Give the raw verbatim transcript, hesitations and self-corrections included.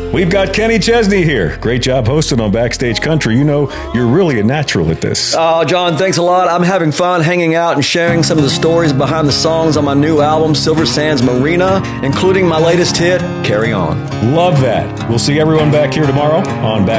We've got Kenny Chesney here. Great job hosting on Backstage Country. You know, you're really a natural at this. Oh, John, thanks a lot. I'm having fun hanging out and sharing some of the stories behind the songs on my new album, Silver Sands Marina, including my latest hit, Carry On. Love that. We'll see everyone back here tomorrow on Backstage.